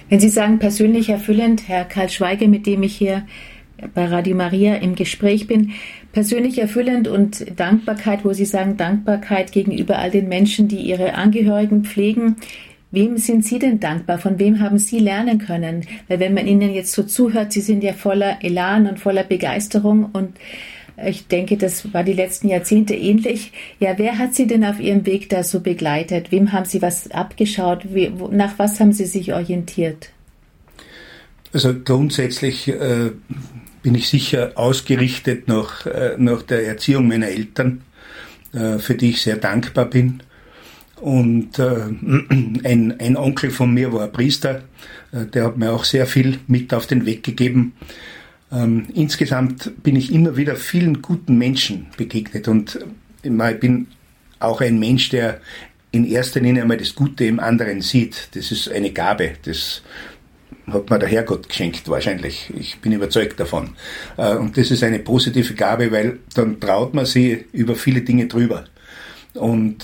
Wenn Sie sagen persönlich erfüllend, Herr Karl Schweiger, mit dem ich hier bei Radio Maria im Gespräch bin, persönlich erfüllend und Dankbarkeit, wo Sie sagen Dankbarkeit gegenüber all den Menschen, die ihre Angehörigen pflegen. Wem sind Sie denn dankbar? Von wem haben Sie lernen können? Weil wenn man Ihnen jetzt so zuhört, Sie sind ja voller Elan und voller Begeisterung und ich denke, das war die letzten Jahrzehnte ähnlich. Ja, wer hat Sie denn auf Ihrem Weg da so begleitet? Wem haben Sie was abgeschaut? Nach was haben Sie sich orientiert? Also grundsätzlich bin ich sicher ausgerichtet nach der Erziehung meiner Eltern, für die ich sehr dankbar bin. Und ein Onkel von mir war Priester, der hat mir auch sehr viel mit auf den Weg gegeben. Insgesamt bin ich immer wieder vielen guten Menschen begegnet und ich bin auch ein Mensch, der in erster Linie einmal das Gute im anderen sieht. Das ist eine Gabe, das hat mir der Herrgott geschenkt wahrscheinlich. Ich bin überzeugt davon. Und das ist eine positive Gabe, weil dann traut man sich über viele Dinge drüber. Und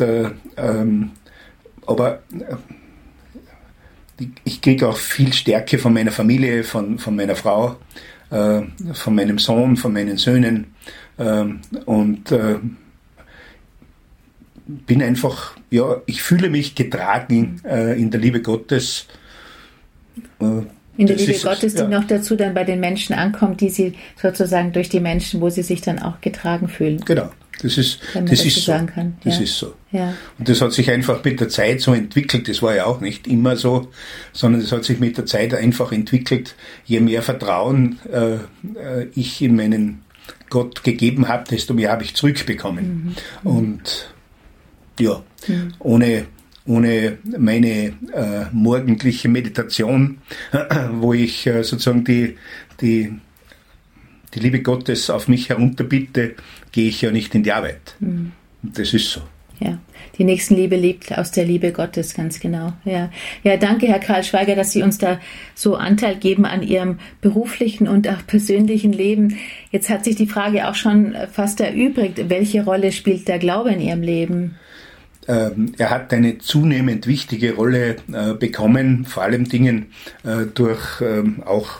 aber ich kriege auch viel Stärke von meiner Familie, von meiner Frau, von meinem Sohn, von meinen Söhnen und bin einfach, ja, ich fühle mich getragen in der Liebe Gottes. In der Liebe Gottes, die noch dazu dann bei den Menschen ankommt, die Sie sozusagen durch die Menschen, wo Sie sich dann auch getragen fühlen. Genau. Das ist so. Ja. Und das hat sich einfach mit der Zeit so entwickelt. Das war ja auch nicht immer so, sondern das hat sich mit der Zeit einfach entwickelt. Je mehr Vertrauen ich in meinen Gott gegeben habe, desto mehr habe ich zurückbekommen. Mhm. Und ja, ohne meine morgendliche Meditation, wo ich sozusagen die Liebe Gottes auf mich herunterbitte, gehe ich ja nicht in die Arbeit. Mhm. Das ist so. Ja, die Nächstenliebe lebt aus der Liebe Gottes, ganz genau. Ja, danke, Herr Karl Schweiger, dass Sie uns da so Anteil geben an Ihrem beruflichen und auch persönlichen Leben. Jetzt hat sich die Frage auch schon fast erübrigt. Welche Rolle spielt der Glaube in Ihrem Leben? Er hat eine zunehmend wichtige Rolle bekommen, vor allem Dingen durch auch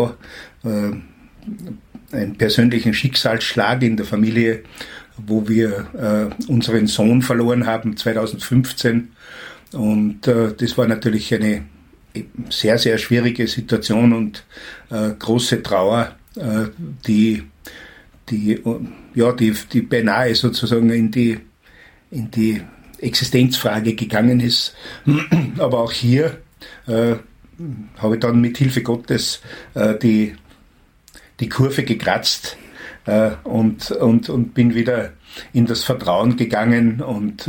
einen persönlichen Schicksalsschlag in der Familie, wo wir unseren Sohn verloren haben 2015. Und das war natürlich eine sehr, sehr schwierige Situation und große Trauer, die beinahe sozusagen in die Existenzfrage gegangen ist. Aber auch hier habe ich dann mit Hilfe Gottes die Kurve gekratzt und bin wieder in das Vertrauen gegangen und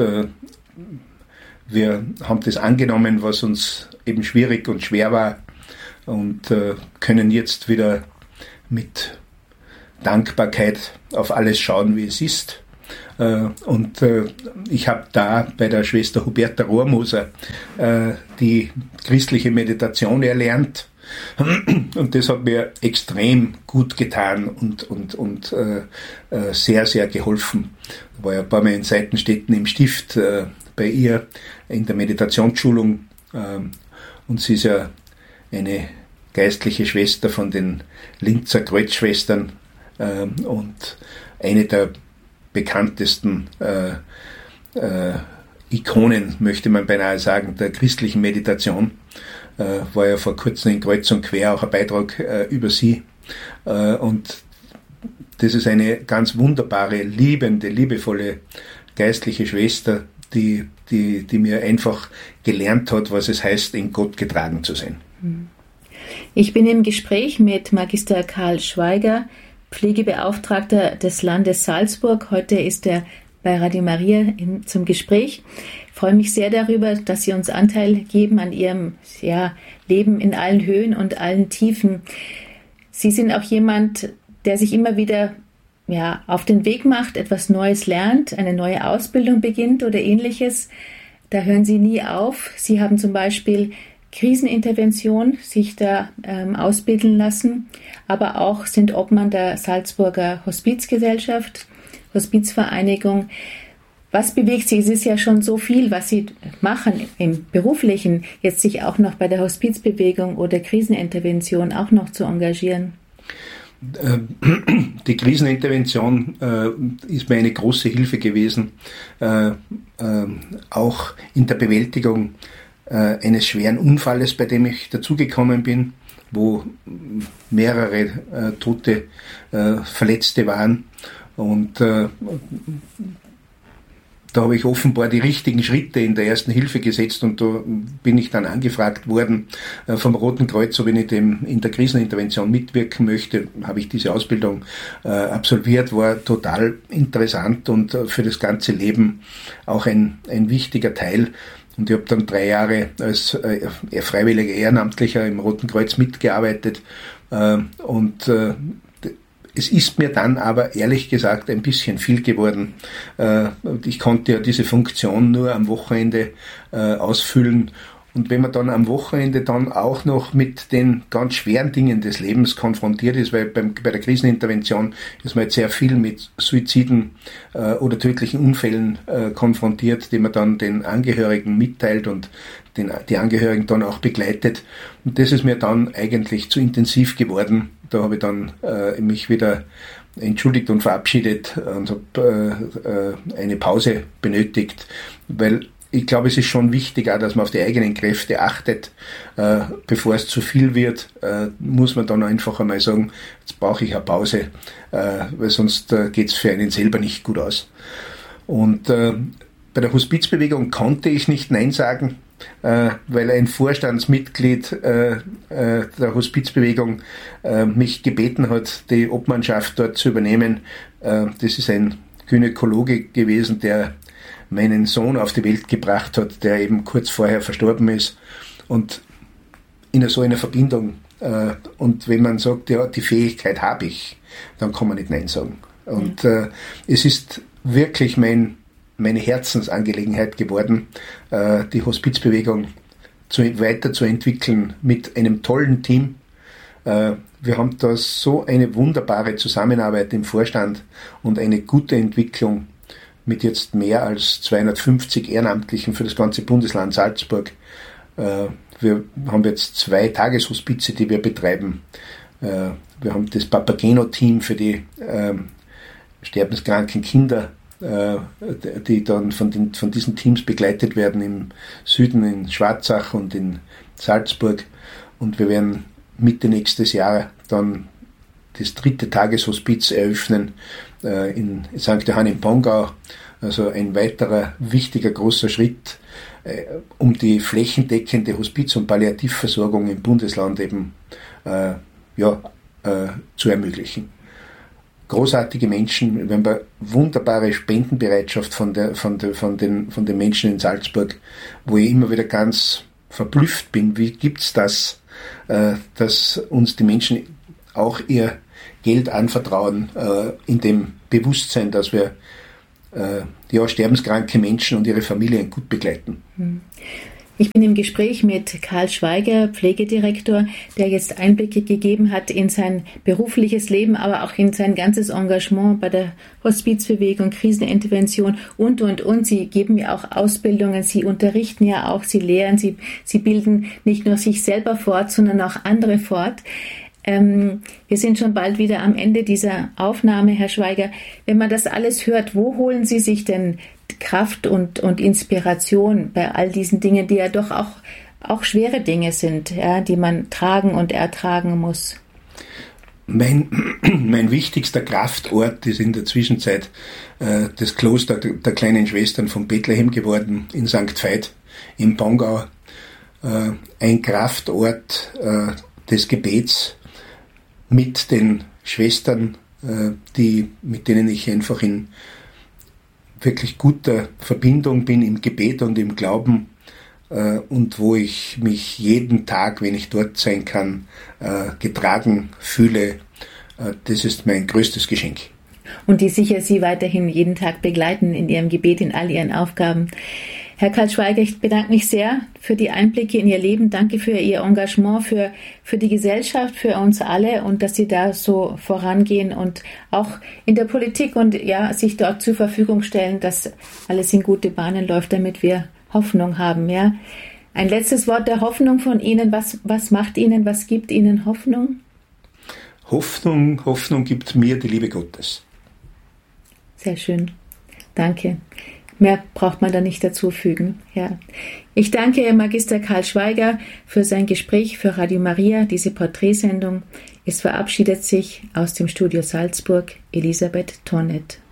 wir haben das angenommen, was uns eben schwierig und schwer war und können jetzt wieder mit Dankbarkeit auf alles schauen, wie es ist. Und ich habe da bei der Schwester Huberta Rohrmoser die christliche Meditation erlernt. Und das hat mir extrem gut getan und sehr, sehr geholfen. Ich war ja ein paar Mal in Seitenstetten im Stift bei ihr in der Meditationsschulung und sie ist ja eine geistliche Schwester von den Linzer Kreuzschwestern und eine der bekanntesten Ikonen, möchte man beinahe sagen, der christlichen Meditation. War ja vor kurzem in Kreuz und Quer auch ein Beitrag über sie. Und das ist eine ganz wunderbare, liebende, liebevolle geistliche Schwester, die mir einfach gelernt hat, was es heißt, in Gott getragen zu sein. Ich bin im Gespräch mit Magister Karl Schweiger, Pflegebeauftragter des Landes Salzburg. Heute ist er bei Radio Maria zum Gespräch. Ich freue mich sehr darüber, dass Sie uns Anteil geben an Ihrem Leben in allen Höhen und allen Tiefen. Sie sind auch jemand, der sich immer wieder auf den Weg macht, etwas Neues lernt, eine neue Ausbildung beginnt oder Ähnliches. Da hören Sie nie auf. Sie haben zum Beispiel Krisenintervention sich da ausbilden lassen, aber auch sind Obmann der Salzburger Hospizgesellschaft, Hospizvereinigung. Was bewegt Sie? Es ist ja schon so viel, was Sie machen im Beruflichen, jetzt sich auch noch bei der Hospizbewegung oder Krisenintervention auch noch zu engagieren. Die Krisenintervention ist mir eine große Hilfe gewesen, auch in der Bewältigung eines schweren Unfalles, bei dem ich dazugekommen bin, wo mehrere tote Verletzte waren. Und da habe ich offenbar die richtigen Schritte in der Ersten Hilfe gesetzt und da bin ich dann angefragt worden vom Roten Kreuz, ob ich nicht in der Krisenintervention mitwirken möchte. Habe ich diese Ausbildung absolviert, war total interessant und für das ganze Leben auch ein wichtiger Teil. Und ich habe dann 3 Jahre als freiwilliger Ehrenamtlicher im Roten Kreuz mitgearbeitet und es ist mir dann aber ehrlich gesagt ein bisschen viel geworden. Ich konnte ja diese Funktion nur am Wochenende ausfüllen. Und wenn man dann am Wochenende dann auch noch mit den ganz schweren Dingen des Lebens konfrontiert ist, weil bei der Krisenintervention ist man jetzt sehr viel mit Suiziden oder tödlichen Unfällen konfrontiert, die man dann den Angehörigen mitteilt und die Angehörigen dann auch begleitet. Und das ist mir dann eigentlich zu intensiv geworden. Da habe ich dann mich wieder entschuldigt und verabschiedet und habe eine Pause benötigt, weil ich glaube, es ist schon wichtig, auch, dass man auf die eigenen Kräfte achtet. Bevor es zu viel wird, muss man dann einfach einmal sagen, jetzt brauche ich eine Pause, weil sonst geht es für einen selber nicht gut aus. Und bei der Hospizbewegung konnte ich nicht Nein sagen, weil ein Vorstandsmitglied der Hospizbewegung mich gebeten hat, die Obmannschaft dort zu übernehmen. Das ist ein Gynäkologe gewesen, der meinen Sohn auf die Welt gebracht hat, der eben kurz vorher verstorben ist. Und in so einer Verbindung, und wenn man sagt, ja, die Fähigkeit habe ich, dann kann man nicht Nein sagen. Und es ist wirklich meine Herzensangelegenheit geworden, die Hospizbewegung weiterzuentwickeln mit einem tollen Team. Wir haben da so eine wunderbare Zusammenarbeit im Vorstand und eine gute Entwicklung mit jetzt mehr als 250 Ehrenamtlichen für das ganze Bundesland Salzburg. Wir haben jetzt 2 Tageshospize, die wir betreiben. Wir haben das Papageno-Team für die sterbenskranken Kinder, die dann von diesen Teams begleitet werden im Süden, in Schwarzach und in Salzburg. Und wir werden Mitte nächstes Jahr dann das 3. Tageshospiz eröffnen in St. Johann im Pongau. Also ein weiterer wichtiger großer Schritt, um die flächendeckende Hospiz- und Palliativversorgung im Bundesland eben zu ermöglichen. Großartige Menschen, wir haben eine wunderbare Spendenbereitschaft von den Menschen in Salzburg, wo ich immer wieder ganz verblüfft bin. Wie gibt's das, dass uns die Menschen auch ihr Geld anvertrauen, in dem Bewusstsein, dass wir sterbenskranke Menschen und ihre Familien gut begleiten. Ich bin im Gespräch mit Karl Schweiger, Pflegedirektor, der jetzt Einblicke gegeben hat in sein berufliches Leben, aber auch in sein ganzes Engagement bei der Hospizbewegung, Krisenintervention und. Sie geben ja auch Ausbildungen, Sie unterrichten ja auch, Sie lehren, Sie bilden nicht nur sich selber fort, sondern auch andere fort. Wir sind schon bald wieder am Ende dieser Aufnahme, Herr Schweiger. Wenn man das alles hört, wo holen Sie sich denn Kraft und Inspiration bei all diesen Dingen, die ja doch auch schwere Dinge sind, ja, die man tragen und ertragen muss? Mein wichtigster Kraftort ist in der Zwischenzeit das Kloster der kleinen Schwestern von Bethlehem geworden in St. Veit im Pongau. Ein Kraftort des Gebets mit den Schwestern, mit denen ich einfach in wirklich guter Verbindung bin im Gebet und im Glauben und wo ich mich jeden Tag, wenn ich dort sein kann, getragen fühle. Das ist mein größtes Geschenk. Und die sicher Sie weiterhin jeden Tag begleiten in Ihrem Gebet, in all Ihren Aufgaben. Herr Karl Schweiger, ich bedanke mich sehr für die Einblicke in Ihr Leben. Danke für Ihr Engagement, für die Gesellschaft, für uns alle und dass Sie da so vorangehen und auch in der Politik und ja, sich dort zur Verfügung stellen, dass alles in gute Bahnen läuft, damit wir Hoffnung haben. Ja. Ein letztes Wort der Hoffnung von Ihnen. Was macht Ihnen, was gibt Ihnen Hoffnung? Hoffnung gibt mir die Liebe Gottes. Sehr schön. Danke. Mehr braucht man da nicht dazu fügen. Ja. Ich danke Magister Karl Schweiger für sein Gespräch für Radio Maria, diese Porträtsendung. Es verabschiedet sich aus dem Studio Salzburg Elisabeth Tonnet.